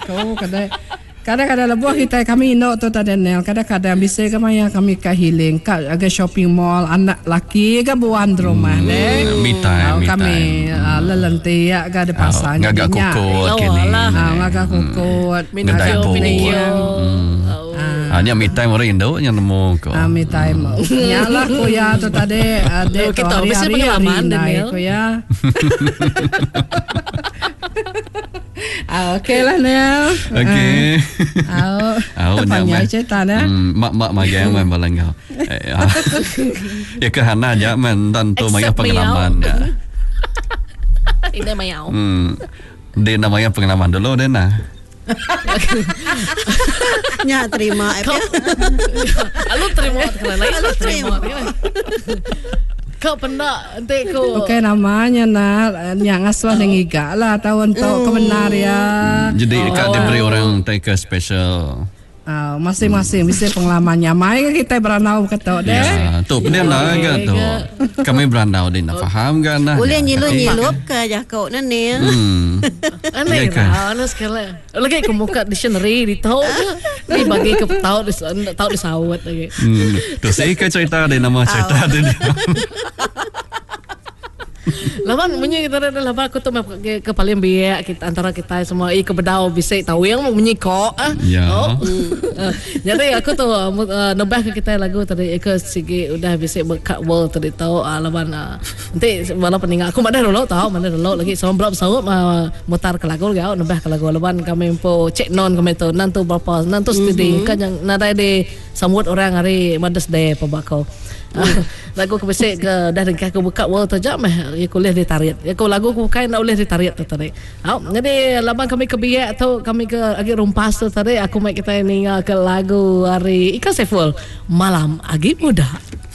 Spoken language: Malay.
Kau kadang-kadang lebuh kita kami nak tu tadi Nel. Kadang-kadang bisa kami healing agak shopping mall anak laki ke buan rumah deh. Me time. Kami lelenti ya ke ada pasar. Ngagak kokot kini. Ngagak kokot. Hanya me time orang Indo yang nemu ko. Me time. Nyalah ko ya tu tadi ada kita bisa pengalaman Nel. Ko ya. Okey lah Nel. Okey. Panjang cerita ya. Mak magang man balangau. Ya kerana aja man tentu banyak pengalaman ya. Ini mayau. Dia namanya pengalaman dulu deh nah. Nya terima ya. Lu terima Lu terima. Kau pernah nanti kau. Okey namanya yang asal nengiga lah tahun tu kebenar ya. Jadi kak diberi orang take a special. Masing-masing bisa pengalamannya. Mai kita beranau kata deh. Ya, tu benar lah kan tu. Kami beranau dia nak faham kan nah. Boleh nyilup ke jah kau nani. Aneh kan. Aneh sekali. Lagi aku muka dictionary di tahu ni bagi ke tahu di sawat lagi. Tu saya cerita dia nama cerita dia. Lawan bunyi kita ada lawan aku tu ke paling biak kita antara kita semua ke bedau bisa tahu yang bunyi kok. Ya. Jadi aku tu nambah ke kita lagu tadi ke sigi udah bisa berkat world tadi tahu lawan nanti malah peningat aku mana dulu lagi sama berapa sahut mutar ke lagu gak nambah ke lagu lawan kami po cek non kami tu nanti berapa nanti studi kan yang nada di sambut orang hari Mother's Day pabako. Lagu aku besek ke dah dekat aku buka world tu jam ya kuliah di tariat. Ya aku lagu aku buka nak boleh di tariat tu tadi. Jadi lama kami ke biak atau kami ke agi rumpas tu tadi aku mai kita ningal ke lagu hari Ika Saiful Malam Agi Muda.